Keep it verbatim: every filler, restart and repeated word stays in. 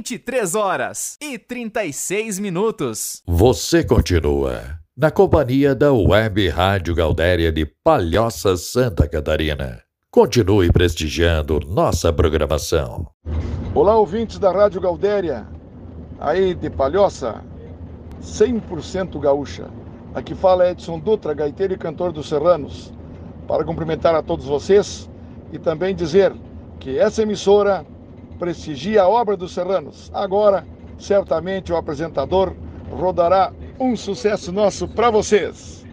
vinte e três horas e trinta e seis minutos. Você continua na companhia da Web Rádio Gaudéria de Palhoça, Santa Catarina. Continue prestigiando nossa programação. Olá, ouvintes da Rádio Gaudéria, aí de Palhoça, cem por cento gaúcha. Aqui fala Edson Dutra, gaiteiro e cantor dos Serranos, para cumprimentar a todos vocês e também dizer que essa emissora prestigia a obra dos Serranos. Agora, certamente o apresentador rodará um sucesso nosso para vocês.